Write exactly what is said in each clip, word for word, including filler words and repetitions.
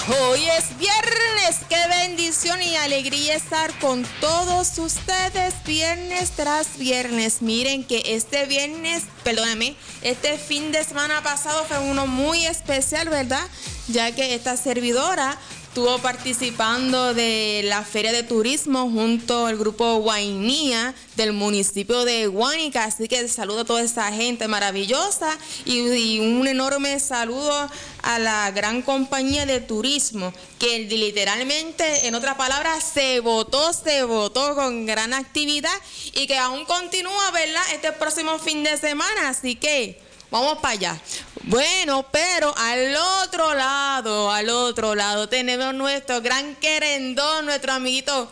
Hoy es viernes, qué bendición y alegría estar con todos ustedes viernes tras viernes. Miren que este viernes, perdóname, este fin de semana pasado fue uno muy especial, ¿verdad? Ya que esta servidora estuvo participando de la Feria de Turismo junto al grupo Guainía del municipio de Guánica, así que saludo a toda esa gente maravillosa y, y un enorme saludo a la gran compañía de turismo que literalmente, en otras palabras, se votó, se votó con gran actividad y que aún continúa, ¿verdad?, este próximo fin de semana, así que vamos para allá. Bueno, pero al otro lado, al otro lado tenemos nuestro gran querendón, nuestro amiguito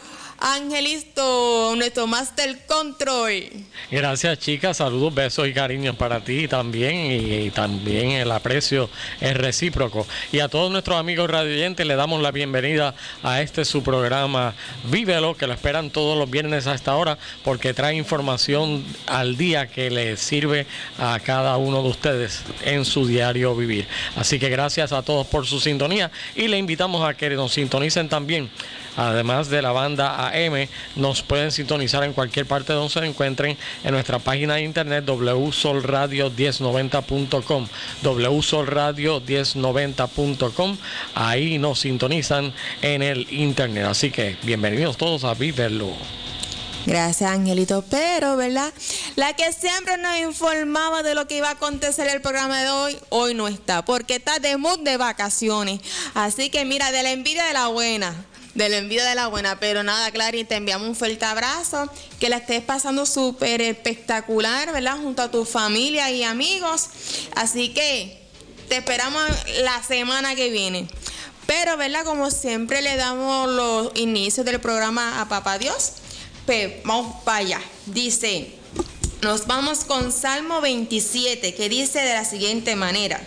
Angelito, nuestro Master Control. Gracias, chicas, saludos, besos y cariños para ti también, y, y también el aprecio es recíproco. Y a todos nuestros amigos radioyentes le damos la bienvenida a este su programa Vívelo, que lo esperan todos los viernes a esta hora, porque trae información al día que les sirve a cada uno de ustedes en su diario vivir. Así que gracias a todos por su sintonía y le invitamos a que nos sintonicen también. Además de la banda A M, nos pueden sintonizar en cualquier parte donde se encuentren en nuestra página de internet w sol radio diez noventa punto com, w sol radio diez noventa punto com. Ahí nos sintonizan en el internet. Así que bienvenidos todos a Viverlo. Gracias, Angelito. Pero, ¿verdad?, la que siempre nos informaba de lo que iba a acontecer en el programa de hoy, hoy no está, porque está de mood de vacaciones. Así que mira, de la envidia de la buena. De la envidia de la buena, pero nada, Clary, te enviamos un fuerte abrazo, que la estés pasando súper espectacular, ¿verdad?, junto a tu familia y amigos, así que te esperamos la semana que viene. Pero, ¿verdad?, como siempre le damos los inicios del programa a Papá Dios, pues vamos para allá. Dice, nos vamos con Salmo veintisiete, que dice de la siguiente manera: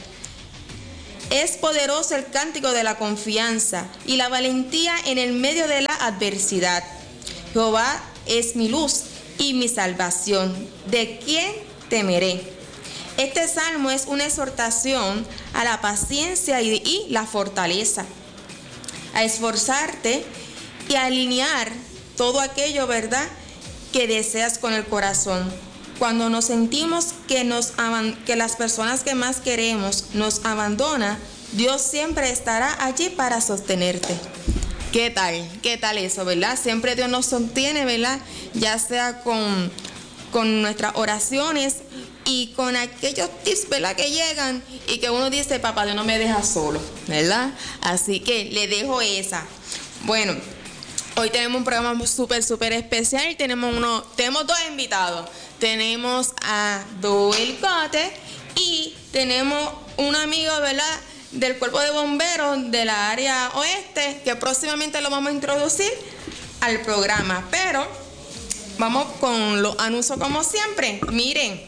es poderoso el cántico de la confianza y la valentía en el medio de la adversidad. Jehová es mi luz y mi salvación. ¿De quién temeré? Este salmo es una exhortación a la paciencia y, y la fortaleza, a esforzarte y a alinear todo aquello, ¿verdad?, que deseas con el corazón. Cuando nos sentimos que, nos, que las personas que más queremos nos abandonan, Dios siempre estará allí para sostenerte. ¿Qué tal? ¿Qué tal eso, verdad? Siempre Dios nos sostiene, ¿verdad? Ya sea con, con nuestras oraciones y con aquellos tips, ¿verdad?, que llegan y que uno dice, papá Dios no me deja solo, ¿verdad? Así que le dejo esa. Bueno, hoy tenemos un programa súper, súper especial y tenemos, uno, tenemos dos invitados. Tenemos a Doel Cote y tenemos un amigo, ¿verdad?, del cuerpo de bomberos de la área oeste, que próximamente lo vamos a introducir al programa. Pero vamos con los anuncios como siempre. Miren,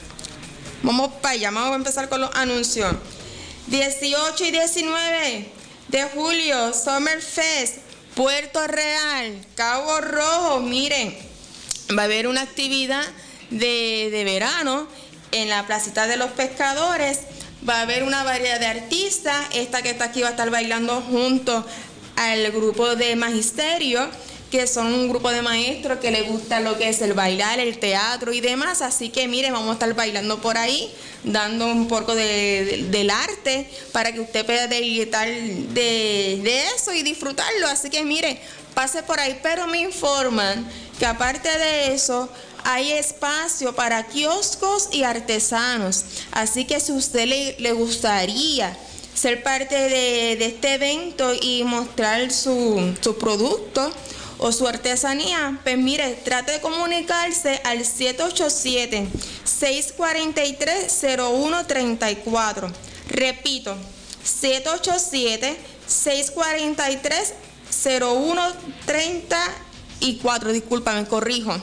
vamos para allá, vamos a empezar con los anuncios. dieciocho y diecinueve de julio, Summerfest, Puerto Real, Cabo Rojo. Miren, va a haber una actividad De, de verano en la placita de los pescadores. Va a haber una variedad de artistas. Esta que está aquí va a estar bailando junto al grupo de Magisterio, que son un grupo de maestros que les gusta lo que es el bailar, el teatro y demás. Así que miren, vamos a estar bailando por ahí, dando un poco de, de, del arte para que usted pueda disfrutar de, de eso y disfrutarlo. Así que mire, pase por ahí. Pero me informan que aparte de eso hay espacio para kioscos y artesanos. Así que si a usted le, le gustaría ser parte de, de este evento y mostrar su, su producto o su artesanía, pues mire, trate de comunicarse al siete ocho siete, seis cuatro tres, cero uno tres cuatro. Repito, siete ocho siete, seis cuatro tres, cero uno tres cuatro. Disculpa, me corrijo.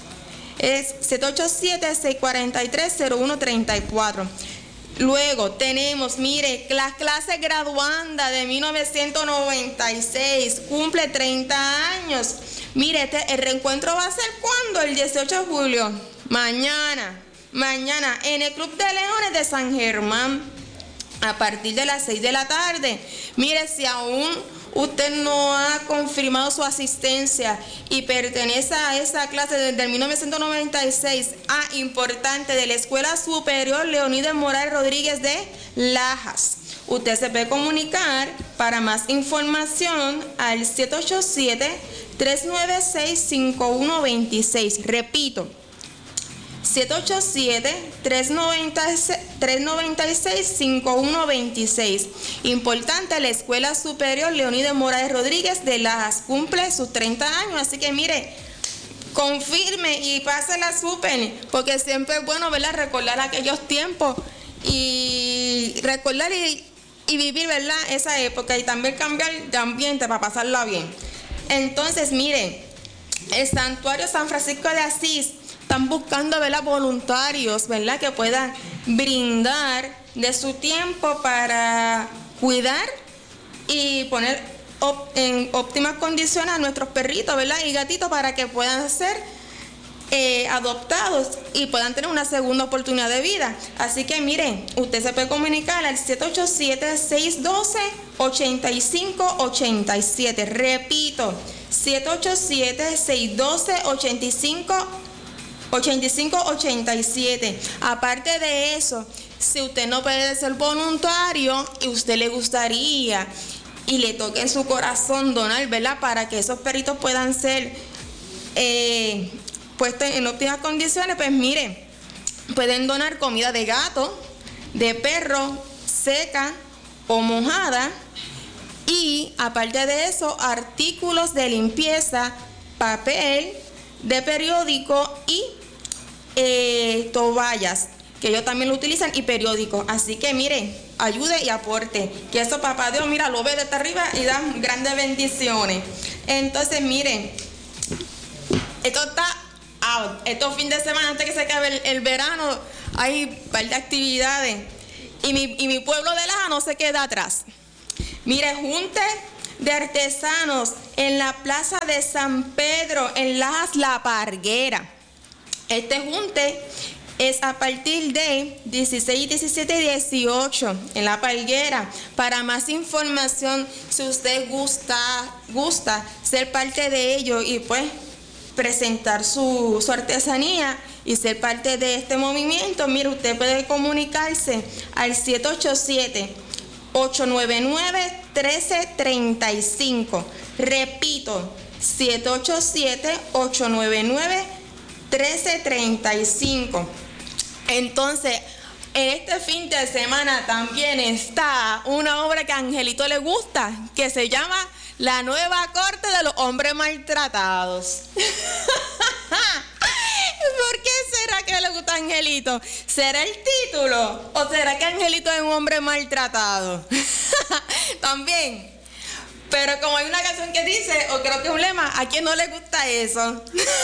Es siete ocho siete, seis cuatro tres, cero uno tres cuatro. Luego tenemos, mire, las clases graduandas de mil novecientos noventa y seis, cumple treinta años. Mire, este, el reencuentro va a ser ¿cuándo? El dieciocho de julio. Mañana, mañana, en el Club de Leones de San Germán. a partir de las seis de la tarde. Mire, si aún usted no ha confirmado su asistencia y pertenece a esa clase desde el mil novecientos noventa y seis, ah, importante, de la Escuela Superior Leonides Morales Rodríguez de Lajas, usted se puede comunicar para más información al siete ocho siete, tres nueve seis, cinco uno dos seis. Repito, siete ocho siete, tres nueve seis, cinco uno dos seis. Importante, la Escuela Superior Leonides Morales Rodríguez de Lajas cumple sus treinta años, así que mire, confirme y pásela súper, porque siempre es bueno, ¿verdad?, recordar aquellos tiempos y recordar y, y vivir, ¿verdad?, esa época, y también cambiar de ambiente para pasarla bien. Entonces, miren, el Santuario San Francisco de Asís están buscando, ¿verdad?, voluntarios, ¿verdad?, que puedan brindar de su tiempo para cuidar y poner op- en óptimas condiciones a nuestros perritos, ¿verdad?, y gatitos, para que puedan ser eh, adoptados y puedan tener una segunda oportunidad de vida. Así que miren, usted se puede comunicar al siete ocho siete, seis uno dos, ocho cinco ocho siete. Repito, siete ocho siete, seis uno dos, ocho cinco ocho cinco ocho siete. Aparte de eso, si usted no puede ser voluntario y usted le gustaría y le toque en su corazón donar, ¿verdad?, para que esos perritos puedan ser eh, puestos en óptimas condiciones, pues miren, pueden donar comida de gato, de perro, seca o mojada, y aparte de eso, artículos de limpieza, papel de periódico y eh, toallas, que ellos también lo utilizan, y periódicos. Así que miren, ayude y aporte, que eso papá Dios, mira, lo ve desde arriba y da grandes bendiciones. Entonces miren, esto está out. Estos fines de semana, antes que se acabe el, el verano, hay un par de actividades, y mi, y mi pueblo de Lajas no se queda atrás. Mire, junte de artesanos en la plaza de San Pedro, en Lajas La Parguera. Este junte es a partir de dieciséis, diecisiete y dieciocho en La Parguera. Para más información, si usted gusta, gusta ser parte de ello y pues presentar su, su artesanía y ser parte de este movimiento, mire, usted puede comunicarse al siete ocho siete, ocho nueve nueve, uno tres tres cinco. Repito, siete ocho siete, ocho nueve nueve, uno tres tres cinco. Entonces, en este fin de semana también está una obra que a Angelito le gusta, que se llama La Nueva Corte de los Hombres Maltratados. ¿Por qué será que le gusta a Angelito? ¿Será el título? ¿O será que Angelito es un hombre maltratado? También. Pero como hay una canción que dice, o creo que es un lema, ¿a quién no le gusta eso?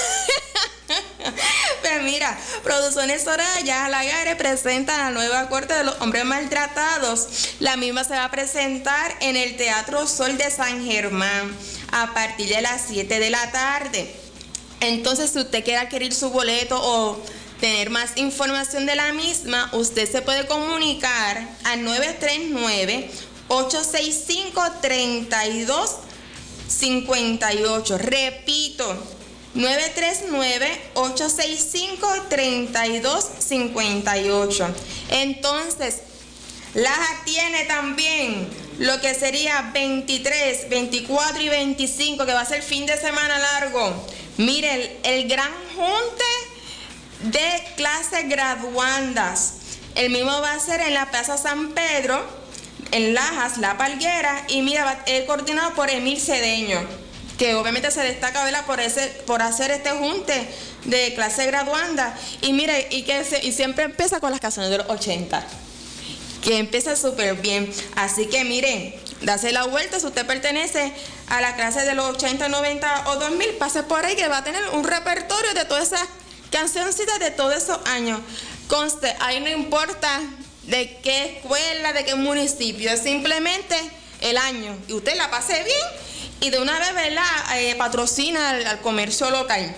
Pues mira, Producciones Soraya Lagares presenta La Nueva Corte de los Hombres Maltratados. La misma se va a presentar en el Teatro Sol de San Germán a partir de las siete de la tarde. Entonces, si usted quiere adquirir su boleto o tener más información de la misma, usted se puede comunicar al nueve tres nueve, ocho seis cinco, tres dos cinco ocho. Repito, nueve tres nueve, ocho seis cinco, tres dos cinco ocho. Entonces, Lajas tiene también lo que sería veintitrés, veinticuatro y veinticinco, que va a ser fin de semana largo. Miren, el, el gran junte de clases graduandas. El mismo va a ser en la Plaza San Pedro, en Lajas, La Parguera, y mira, es coordinado por Emil Cedeño, que obviamente se destaca, ¿verdad?, por ese, por hacer este junte de clase graduanda. Y mire, y que se, y siempre empieza con las canciones de los ochenta, que empieza súper bien. Así que miren, dase la vuelta, si usted pertenece a la clase de los ochenta, noventa o dos mil, pase por ahí, que va a tener un repertorio de todas esas cancioncitas de todos esos años. Conste, ahí no importa de qué escuela, de qué municipio, es simplemente el año, y usted la pase bien y de una vez, ¿verdad?, eh, patrocina al, al comercio local.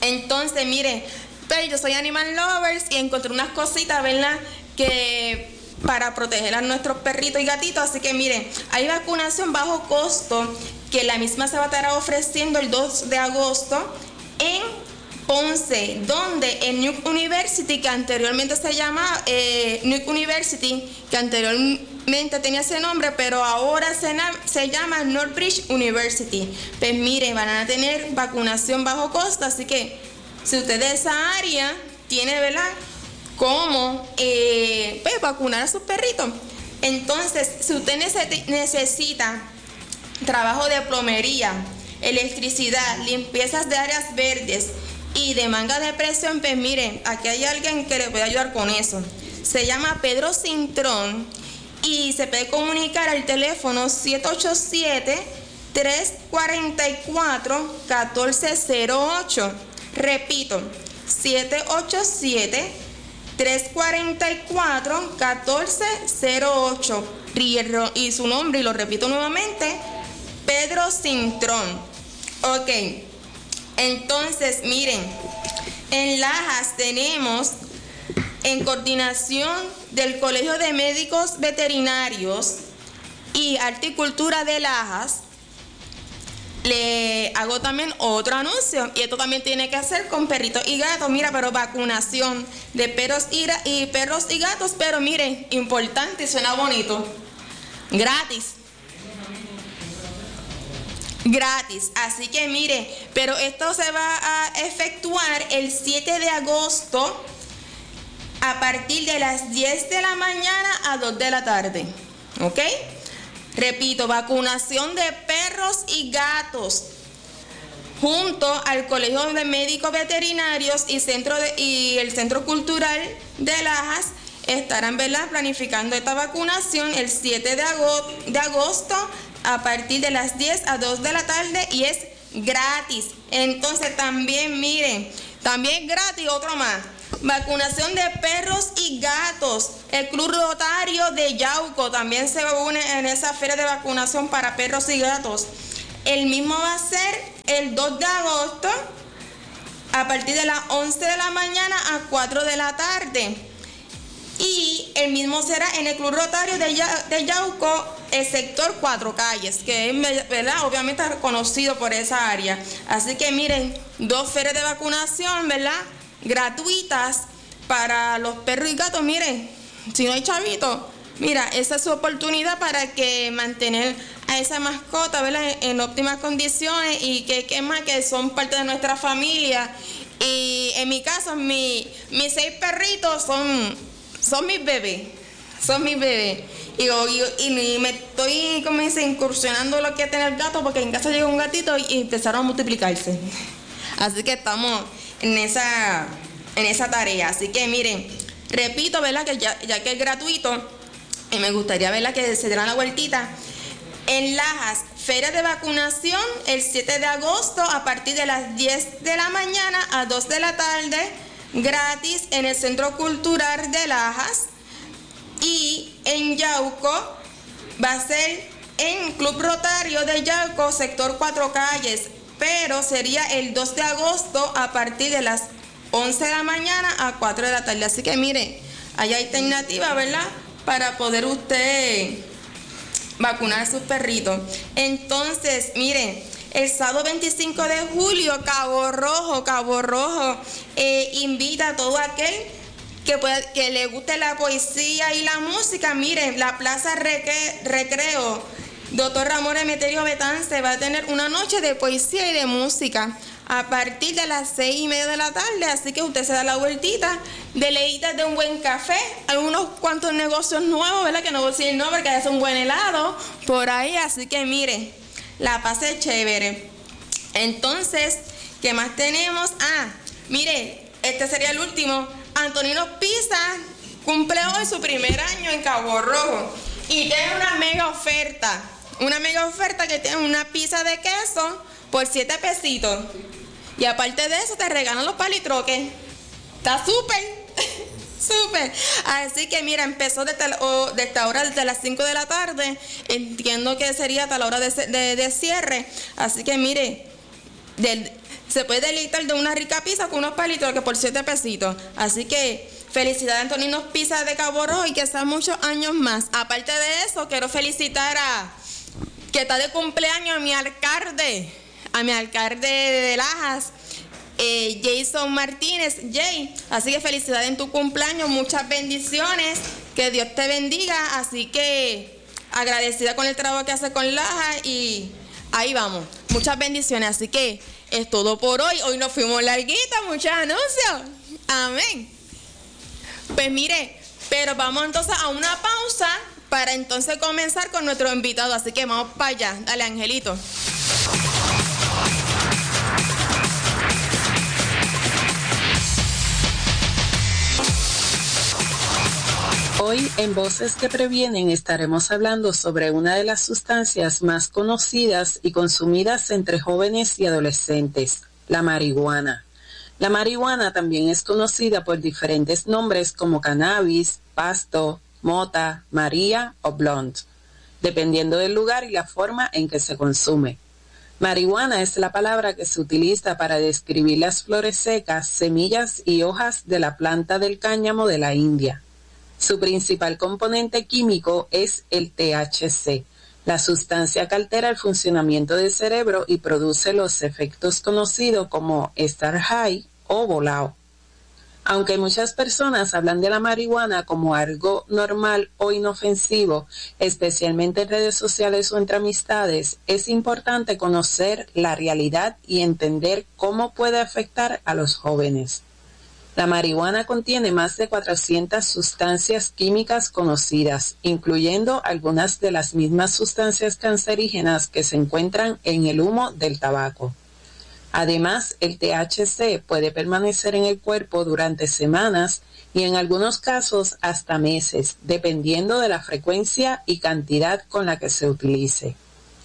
Entonces, mire, pero yo soy Animal Lovers y encontré unas cositas, ¿verdad?, que para proteger a nuestros perritos y gatitos. Así que miren, hay vacunación bajo costo que la misma se va a estar ofreciendo el dos de agosto en Ponce, donde el Nuke University, que anteriormente se llama eh, Nuke University, que anteriormente tenía ese nombre, pero ahora se, se llama Northbridge University. Pues miren, van a tener vacunación bajo costo, así que si usted de esa área tiene, ¿verdad?, cómo eh, pues, vacunar a sus perritos. Entonces, si usted necesita trabajo de plomería, electricidad, limpiezas de áreas verdes y de manga de presión, pues miren, aquí hay alguien que le puede ayudar con eso. Se llama Pedro Cintrón y se puede comunicar al teléfono siete ocho siete, tres cuatro cuatro, uno cuatro cero ocho. Repito, siete ocho siete, tres cuatro cuatro, uno cuatro cero ocho. Y su nombre, y lo repito nuevamente, Pedro Cintrón. Ok, entonces miren, en Lajas tenemos, en coordinación del Colegio de Médicos Veterinarios y Horticultura de Lajas, le hago también otro anuncio, y esto también tiene que hacer con perritos y gatos. Mira, pero vacunación de perros y, y perros y gatos, pero miren, importante y suena bonito, gratis. Gratis, así que mire, pero esto se va a efectuar el siete de agosto a partir de las diez de la mañana a dos de la tarde, ¿ok? Repito, vacunación de perros y gatos junto al Colegio de Médicos Veterinarios y, centro de, y el Centro Cultural de Lajas estarán, ¿verdad?, planificando esta vacunación el siete de agosto a partir de las diez a dos de la tarde, y es gratis. Entonces también miren, también gratis otro más, vacunación de perros y gatos. El Club Rotario de Yauco también se une en esa feria de vacunación para perros y gatos. El mismo va a ser el dos de agosto a partir de las once de la mañana a cuatro de la tarde. Y el mismo será en el Club Rotario de, ya, de Yauco, el sector Cuatro Calles, que es, ¿verdad?, obviamente reconocido por esa área. Así que miren, dos ferias de vacunación, ¿verdad?, gratuitas para los perros y gatos. Miren, si no hay chavitos, mira, esa es su oportunidad para que mantener a esa mascota, ¿verdad?, en, en óptimas condiciones, y que, que más que son parte de nuestra familia. Y en mi caso, mi, mis seis perritos son, son mis bebés, son mis bebés. Y, y, y me estoy, como dice, incursionando lo que es tener gato, porque en casa llegó un gatito y empezaron a multiplicarse. Así que estamos en esa, en esa tarea. Así que miren, repito, ¿verdad?, que ya, ya que es gratuito, y me gustaría, ¿verdad?, que se dieran la vueltita. En Lajas, feria de vacunación el siete de agosto a partir de las diez de la mañana a dos de la tarde, gratis en el Centro Cultural de Lajas. Y en Yauco va a ser en Club Rotario de Yauco, sector Cuatro Calles, pero sería el dos de agosto a partir de las once de la mañana a cuatro de la tarde. Así que mire, hay alternativa, ¿verdad?, para poder usted vacunar a sus perritos. Entonces, miren, el sábado veinticinco de julio, Cabo Rojo, Cabo Rojo eh, invita a todo aquel que, pueda, que le guste la poesía y la música. Miren, la Plaza Recre, Recreo Doctor Ramón Emeterio Betance va a tener una noche de poesía y de música a partir de las seis y media de la tarde, así que usted se da la vueltita, deleitas de un buen café, algunos cuantos negocios nuevos, ¿verdad?, que no voy a decir no porque es un buen helado por ahí, así que mire, la pase chévere. Entonces, ¿qué más tenemos? Ah, mire, este sería el último. Antonino Pizza cumple hoy su primer año en Cabo Rojo y tiene una mega oferta, una mega oferta que tiene una pizza de queso por siete pesitos. Y aparte de eso te regalan los palitroques. Está súper, súper. Así que mira, empezó desde, oh, desde esta hora, desde las cinco de la tarde. Entiendo que sería hasta la hora de, de, de cierre. Así que mire, del, se puede deleitar de una rica pizza con unos palitroques por siete pesitos. Así que Felicidades a Antoninos Pizza de Cabo Rojo y que sean muchos años más. Aparte de eso, quiero felicitar a, que está de cumpleaños a mi alcalde, a mi alcalde de Lajas, eh, Jason Martínez, Jay. Así que felicidades en tu cumpleaños, muchas bendiciones, que Dios te bendiga. Así que agradecida con el trabajo que hace con Lajas y ahí vamos, muchas bendiciones. Así que es todo por hoy. Hoy nos fuimos larguita, muchos anuncios. Amén. Pues mire, pero vamos entonces a una pausa para entonces comenzar con nuestro invitado. Así que vamos para allá. Dale, Angelito. Hoy en Voces que Previenen estaremos hablando sobre una de las sustancias más conocidas y consumidas entre jóvenes y adolescentes, la marihuana. La marihuana también es conocida por diferentes nombres como cannabis, pasto, mota, maría o blunt, dependiendo del lugar y la forma en que se consume. Marihuana es la palabra que se utiliza para describir las flores secas, semillas y hojas de la planta del cáñamo de la India. Su principal componente químico es el T H C, la sustancia que altera el funcionamiento del cerebro y produce los efectos conocidos como estar high o volado. Aunque muchas personas hablan de la marihuana como algo normal o inofensivo, especialmente en redes sociales o entre amistades, es importante conocer la realidad y entender cómo puede afectar a los jóvenes. La marihuana contiene más de cuatrocientas sustancias químicas conocidas, incluyendo algunas de las mismas sustancias cancerígenas que se encuentran en el humo del tabaco. Además, el T H C puede permanecer en el cuerpo durante semanas y en algunos casos hasta meses, dependiendo de la frecuencia y cantidad con la que se utilice.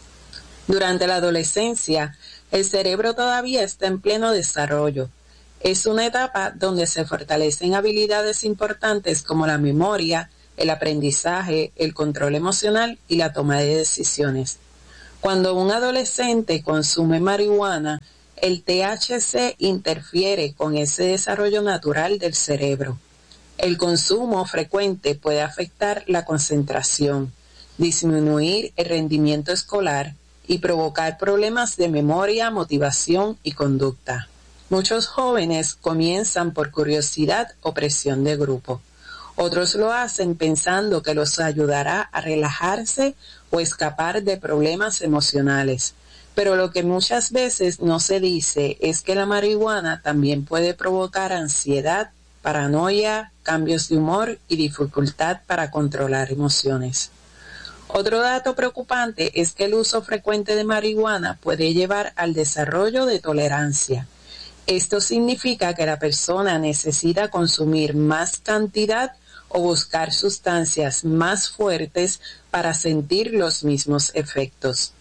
Durante la adolescencia, el cerebro todavía está en pleno desarrollo. Es una etapa donde se fortalecen habilidades importantes como la memoria, el aprendizaje, el control emocional y la toma de decisiones. Cuando un adolescente consume marihuana, el T H C interfiere con ese desarrollo natural del cerebro. El consumo frecuente puede afectar la concentración, disminuir el rendimiento escolar y provocar problemas de memoria, motivación y conducta. Muchos jóvenes comienzan por curiosidad o presión de grupo. Otros lo hacen pensando que los ayudará a relajarse o escapar de problemas emocionales. Pero lo que muchas veces no se dice es que la marihuana también puede provocar ansiedad, paranoia, cambios de humor y dificultad para controlar emociones. Otro dato preocupante es que el uso frecuente de marihuana puede llevar al desarrollo de tolerancia. Esto significa que la persona necesita consumir más cantidad o buscar sustancias más fuertes para sentir los mismos efectos.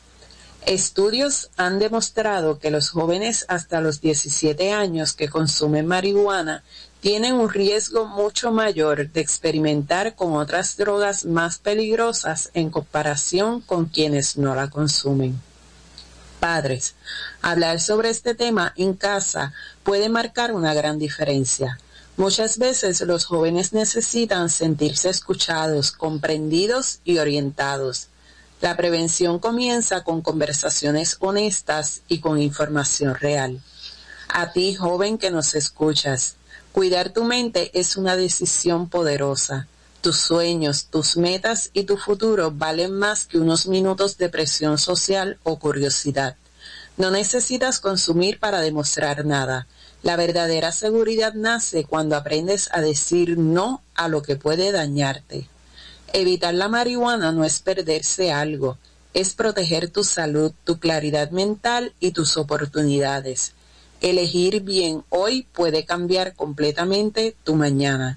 Estudios han demostrado que los jóvenes hasta los diecisiete años que consumen marihuana tienen un riesgo mucho mayor de experimentar con otras drogas más peligrosas en comparación con quienes no la consumen. Padres, hablar sobre este tema en casa puede marcar una gran diferencia. Muchas veces los jóvenes necesitan sentirse escuchados, comprendidos y orientados. La prevención comienza con conversaciones honestas y con información real. A ti, joven que nos escuchas, cuidar tu mente es una decisión poderosa. Tus sueños, tus metas y tu futuro valen más que unos minutos de presión social o curiosidad. No necesitas consumir para demostrar nada. La verdadera seguridad nace cuando aprendes a decir no a lo que puede dañarte. Evitar la marihuana no es perderse algo, es proteger tu salud, tu claridad mental y tus oportunidades. Elegir bien hoy puede cambiar completamente tu mañana.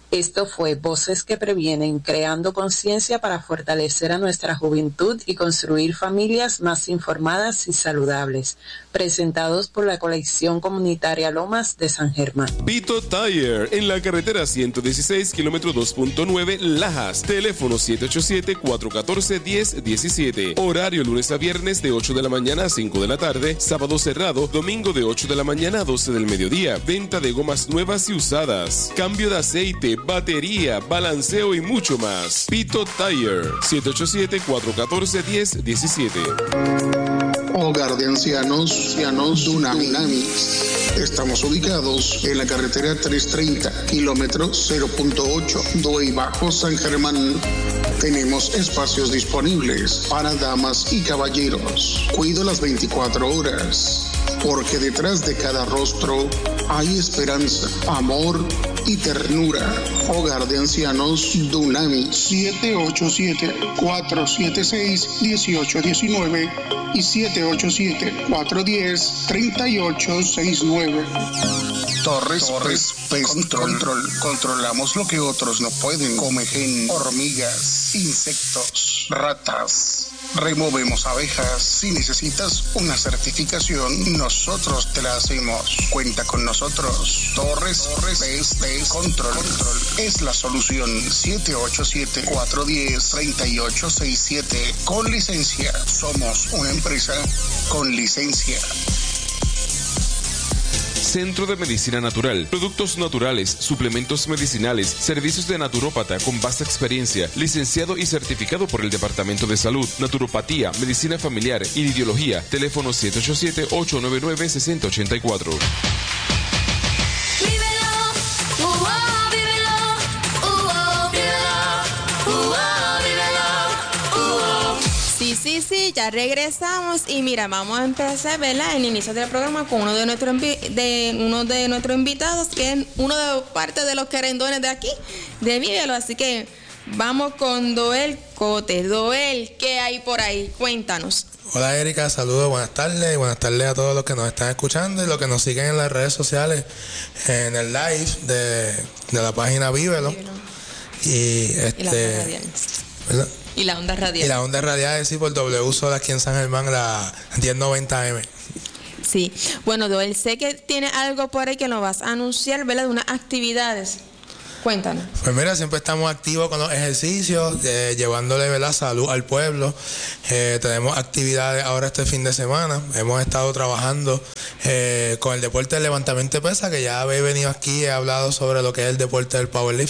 Esto fue Voces que Previenen, creando conciencia para fortalecer a nuestra juventud y construir familias más informadas y saludables. Presentados por la colección comunitaria Lomas de San Germán. Pito Tire, en la carretera ciento dieciséis, kilómetro dos punto nueve, Lajas. Teléfono siete ocho siete, cuatro uno cuatro, uno cero uno siete. Horario lunes a viernes de ocho de la mañana a cinco de la tarde. Sábado cerrado, domingo de ocho de la mañana a doce del mediodía. Venta de gomas nuevas y usadas. Cambio de aceite, batería, balanceo y mucho más. Pito Tire, siete ocho siete, cuatro uno cuatro, uno cero uno siete. Hogar de Ancianos, Ancianos Dunamis. Estamos ubicados en la carretera trescientos treinta, kilómetro cero punto ocho, Duey Bajo, San Germán. Tenemos espacios disponibles para damas y caballeros. Cuido las veinticuatro horas, porque detrás de cada rostro hay esperanza, amor y ternura. Hogar de Ancianos Dunami. siete ocho siete, cuatro siete seis, uno ocho uno nueve y siete ocho siete, cuatro uno cero, tres ocho seis nueve. Torres, Torres Pest Control. Control. Controlamos lo que otros no pueden. Comején, hormigas, insectos, ratas. Removemos abejas. Si necesitas una certificación, nosotros te la hacemos. Cuenta con nosotros. Torres, Torres Pest Control. Control es la solución. siete ocho siete, cuatro uno cero, tres ocho seis siete. Con licencia. Somos una empresa con licencia. Centro de Medicina Natural, productos naturales, suplementos medicinales, servicios de naturópata con vasta experiencia, licenciado y certificado por el Departamento de Salud, naturopatía, medicina familiar y ideología. Teléfono siete ocho siete, ocho nueve nueve, seis cero ocho cuatro. Sí, sí, sí, ya regresamos y mira, vamos a empezar, ¿verdad? El inicio del programa con uno de nuestros de uno de nuestros invitados, que es uno de parte de los querendones de aquí, de Vívelo, así que vamos con Doel Cote. Doel, ¿qué hay por ahí? Cuéntanos. Hola Erika, saludos, buenas tardes y buenas tardes a todos los que nos están escuchando y los que nos siguen en las redes sociales, en el live de, de la página Vívelo. Y este, y la onda radial. ¿verdad? Y la onda radial. Y la onda radial, sí, por W Sol aquí en San Germán, la diez noventa M. Sí, bueno, Doel, sé que tiene algo por ahí que nos vas a anunciar, ¿verdad? De unas actividades. Cuéntanos. Pues mira, siempre estamos activos con los ejercicios, eh, llevándole, ¿verdad?, salud al pueblo. Eh, tenemos actividades ahora este fin de semana. Hemos estado trabajando eh, con el deporte del levantamiento de pesas, que ya habéis venido aquí, he hablado sobre lo que es el deporte del powerlifting.